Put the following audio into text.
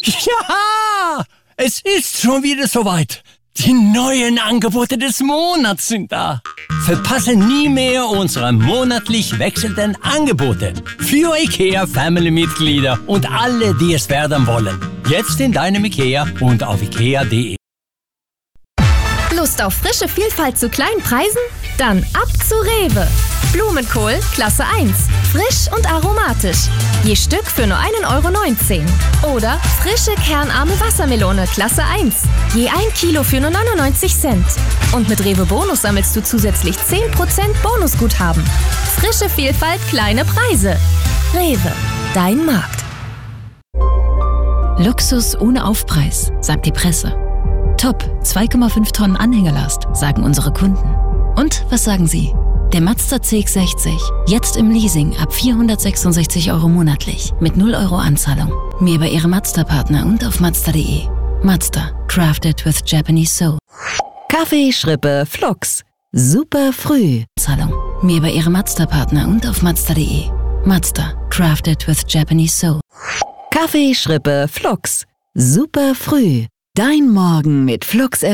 Ja, es ist schon wieder soweit. Die neuen Angebote des Monats sind da. Verpasse nie mehr unsere monatlich wechselnden Angebote. Für IKEA-Family-Mitglieder und alle, die es werden wollen. Jetzt in deinem IKEA und auf ikea.de. Lust auf frische Vielfalt zu kleinen Preisen? Dann ab zu Rewe. Blumenkohl Klasse 1. Frisch und aromatisch. Je Stück für nur 1,19 €. Oder frische kernarme Wassermelone Klasse 1. Je 1 Kilo für nur 99 Cent. Und mit Rewe Bonus sammelst du zusätzlich 10% Bonusguthaben. Frische Vielfalt, kleine Preise. Rewe, dein Markt. Luxus ohne Aufpreis, sagt die Presse. Top, 2,5 Tonnen Anhängerlast, sagen unsere Kunden. Und was sagen Sie? Der Mazda CX-60, jetzt im Leasing ab 466 € monatlich, mit 0 € Anzahlung. Mehr bei Ihrem Mazda-Partner und auf Mazda.de. Mazda, crafted with Japanese soul. Kaffee, Schrippe, Flux. Super früh. Zahlung. Mehr bei Ihrem Mazda-Partner und auf Mazda.de. Mazda, crafted with Japanese soul. Kaffee, Schrippe, Flux. Super früh. Dein Morgen mit Flux